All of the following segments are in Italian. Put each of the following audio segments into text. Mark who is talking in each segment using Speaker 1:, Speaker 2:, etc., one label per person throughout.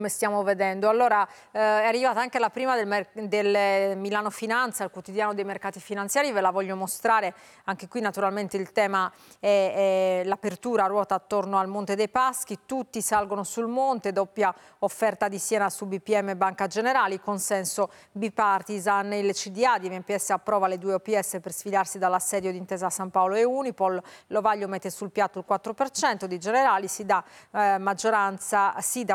Speaker 1: come stiamo vedendo. Allora, è arrivata anche la prima del Milano Finanza, il quotidiano dei mercati finanziari, ve la voglio mostrare. Anche qui naturalmente il tema è l'apertura ruota attorno al Monte dei Paschi, tutti salgono sul monte, doppia offerta di Siena su BPM e Banca Generali, consenso bipartisan, il CDA di MPS approva le 2 OPS per sfidarsi dall'assedio di Intesa San Paolo e Unipol, Lovaglio mette sul piatto il 4% di Generali, si dà maggioranza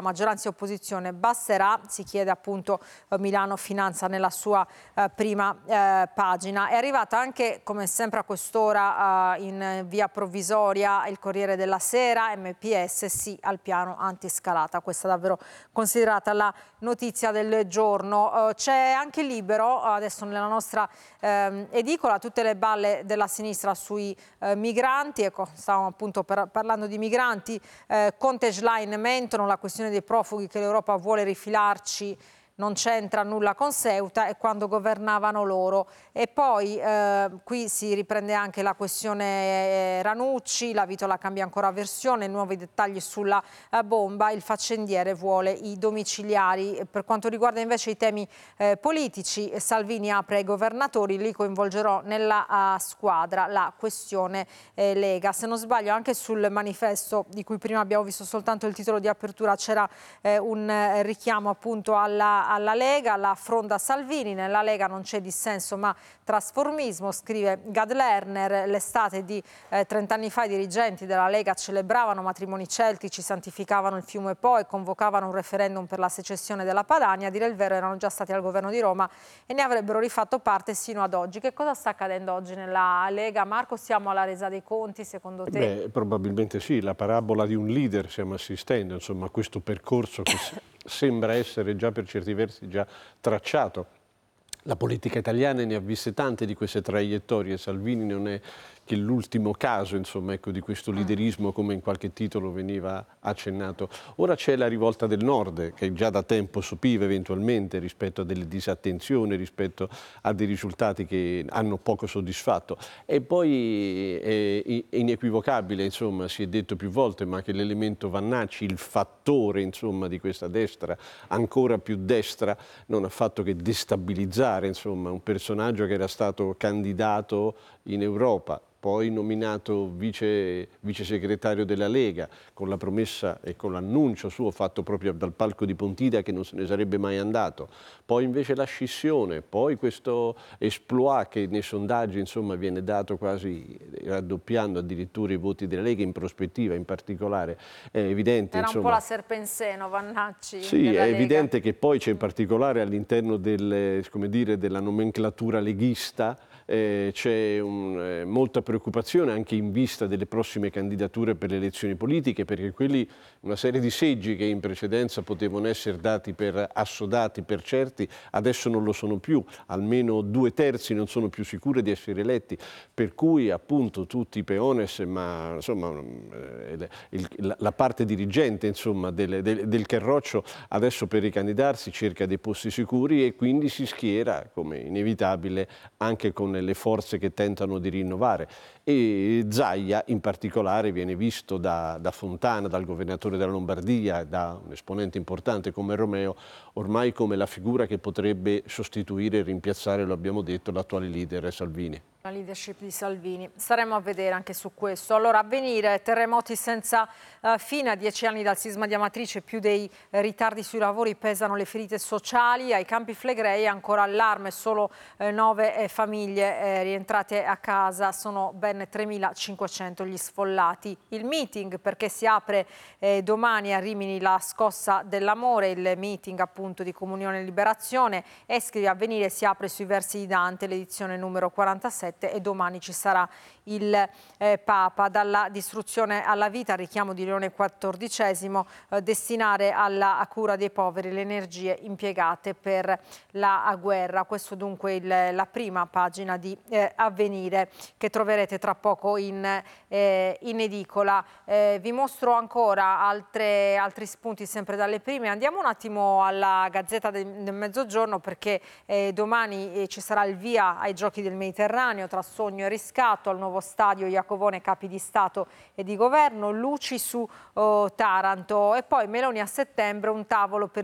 Speaker 1: e opposizione. Basterà, si chiede appunto Milano Finanza nella sua prima pagina. È arrivata anche, come sempre a quest'ora, in via provvisoria il Corriere della Sera, MPS sì al piano antiscalata. Questa è davvero considerata la notizia del giorno. C'è anche Libero, adesso nella nostra edicola, tutte le balle della sinistra sui migranti. Ecco, stavamo appunto parlando di migranti. Conte e Schlein mentono, la questione dei profughi che l'Europa vuole rifilarci non c'entra nulla con Ceuta, e quando governavano loro. E poi qui si riprende anche la questione Ranucci, la Vitola cambia ancora versione, nuovi dettagli sulla bomba, il faccendiere vuole i domiciliari. Per quanto riguarda invece i temi politici, Salvini apre ai governatori, li coinvolgerò nella squadra, la questione Lega. Se non sbaglio anche sul manifesto, di cui prima abbiamo visto soltanto il titolo di apertura, c'era un richiamo appunto alla Lega, la fronda Salvini. Nella Lega non c'è dissenso ma trasformismo, scrive Gad Lerner. L'estate di 30 anni fa i dirigenti della Lega celebravano matrimoni celtici, santificavano il fiume Po e convocavano un referendum per la secessione della Padania. A dire il vero erano già stati al governo di Roma e ne avrebbero rifatto parte sino ad oggi. Che cosa sta accadendo oggi nella Lega? Marco, siamo alla resa dei conti secondo te?
Speaker 2: Beh, probabilmente sì, la parabola di un leader stiamo assistendo, insomma, a questo percorso che sembra essere già per certi versi già tracciato. La politica italiana ne ha viste tante di queste traiettorie, Salvini non è che l'ultimo caso, insomma, ecco, di questo liderismo, come in qualche titolo veniva accennato. Ora c'è la rivolta del Nord, che già da tempo sopiva eventualmente rispetto a delle disattenzioni, rispetto a dei risultati che hanno poco soddisfatto. E poi è inequivocabile, insomma, si è detto più volte, ma che l'elemento Vannacci, il fattore, insomma, di questa destra, ancora più destra, non ha fatto che destabilizzare, insomma, un personaggio che era stato candidato in Europa, poi nominato vice segretario della Lega, con la promessa e con l'annuncio suo fatto proprio dal palco di Pontida che non se ne sarebbe mai andato, poi invece la scissione, poi questo exploit che nei sondaggi, insomma, viene dato quasi raddoppiando addirittura i voti della Lega in prospettiva in particolare. È evidente,
Speaker 1: Era
Speaker 2: insomma,
Speaker 1: un po' la serpenseno Vannacci
Speaker 2: sì,
Speaker 1: della
Speaker 2: è
Speaker 1: Lega.
Speaker 2: evidente che poi c'è in particolare all'interno come dire, della nomenclatura leghista c'è molta preoccupazione anche in vista delle prossime candidature per le elezioni politiche, perché una serie di seggi che in precedenza potevano essere dati per assodati, per certi, adesso non lo sono più, almeno 2/3 non sono più sicure di essere eletti, per cui appunto tutti i peones, ma insomma la parte dirigente, insomma, del Carroccio adesso per ricandidarsi cerca dei posti sicuri e quindi si schiera, come inevitabile, anche con le forze che tentano di rinnovare. E Zaia in particolare viene visto da Fontana, dal governatore della Lombardia, da un esponente importante come Romeo, ormai come la figura che potrebbe sostituire e rimpiazzare, lo abbiamo detto, l'attuale leader Salvini.
Speaker 1: La leadership di Salvini. Staremo a vedere anche su questo. Allora, Avvenire, terremoti senza fine, a 10 anni dal sisma di Amatrice, più dei ritardi sui lavori pesano le ferite sociali. Ai Campi Flegrei ancora allarme, solo 9 famiglie rientrate a casa, sono ben 3.500 gli sfollati. Il meeting, perché si apre domani a Rimini la scossa dell'amore, il meeting appunto di Comunione e Liberazione, e scrive Avvenire, si apre sui versi di Dante, l'edizione numero 47, e domani ci sarà il Papa. Dalla distruzione alla vita, richiamo di Leone XIV, destinare alla cura dei poveri le energie impiegate per la guerra. Questo dunque la prima pagina di Avvenire, che troverete tra poco in edicola. Vi mostro ancora altri spunti sempre dalle prime. Andiamo un attimo alla Gazzetta del Mezzogiorno, perché domani ci sarà il via ai Giochi del Mediterraneo Mediterraneo tra sogno e riscatto, al nuovo stadio Iacovone capi di Stato e di Governo, luci su Taranto e poi Meloni a settembre un tavolo per